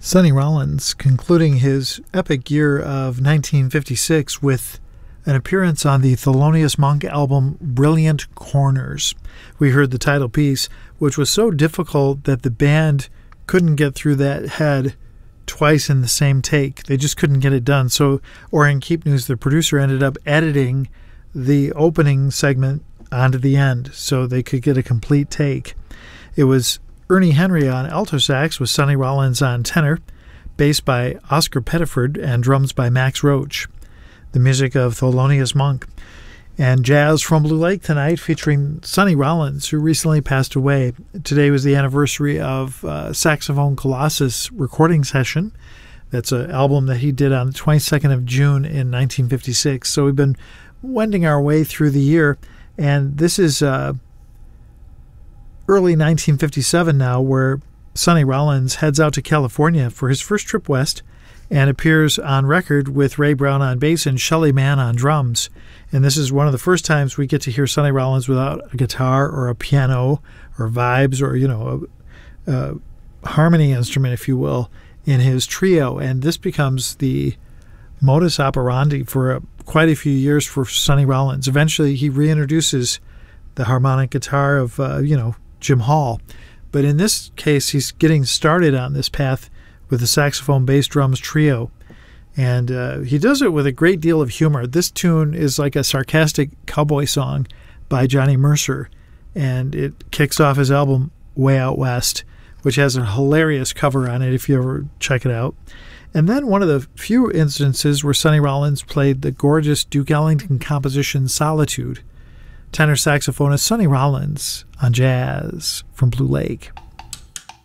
Sonny Rollins concluding his epic year of 1956 with an appearance on the Thelonious Monk album Brilliant Corners. We heard the title piece, which was so difficult that the band couldn't get through that head twice in the same take. They just couldn't get it done. So Orion Keepnews, the producer, ended up editing the opening segment onto the end so they could get a complete take. It was Ernie Henry on alto sax with Sonny Rollins on tenor, bass by Oscar Pettiford, and drums by Max Roach. The music of Thelonious Monk. And jazz from Blue Lake tonight featuring Sonny Rollins, who recently passed away. Today was the anniversary of Saxophone Colossus recording session. That's an album that he did on the 22nd of June in 1956. So we've been wending our way through the year, and this is early 1957 now, where Sonny Rollins heads out to California for his first trip west and appears on record with Ray Brown on bass and Shelly Manne on drums. And this is one of the first times we get to hear Sonny Rollins without a guitar or a piano or vibes or, a harmony instrument, if you will, in his trio. And this becomes the modus operandi for quite a few years for Sonny Rollins. Eventually, he reintroduces the harmonic guitar of, Jim Hall. But in this case, he's getting started on this path with the saxophone, bass, drums trio. And he does it with a great deal of humor. This tune is like a sarcastic cowboy song by Johnny Mercer, and it kicks off his album Way Out West, which has a hilarious cover on it if you ever check it out. And then one of the few instances where Sonny Rollins played the gorgeous Duke Ellington composition Solitude. Tenor saxophonist Sonny Rollins on jazz from Blue Lake.